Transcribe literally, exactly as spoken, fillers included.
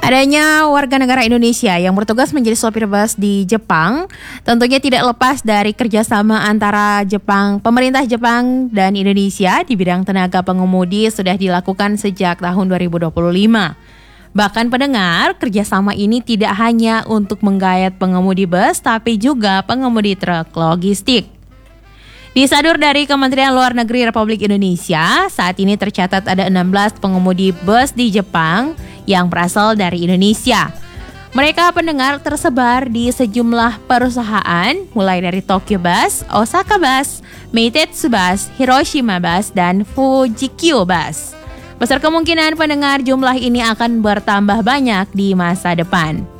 Adanya warga negara Indonesia yang bertugas menjadi sopir bus di Jepang tentunya tidak lepas dari kerjasama antara Jepang, pemerintah Jepang dan Indonesia di bidang tenaga pengemudi sudah dilakukan sejak tahun dua ribu dua puluh lima. Bahkan pendengar, kerjasama ini tidak hanya untuk menggayat pengemudi bus tapi juga pengemudi truk logistik. Disadur dari Kementerian Luar Negeri Republik Indonesia, saat ini tercatat ada enam belas pengemudi bus di Jepang yang berasal dari Indonesia. Mereka pendengar tersebar di sejumlah perusahaan, mulai dari Tokyo Bus, Osaka Bus, Meitetsu Bus, Hiroshima Bus, dan Fujikyo Bus. Besar kemungkinan pendengar jumlah ini akan bertambah banyak di masa depan.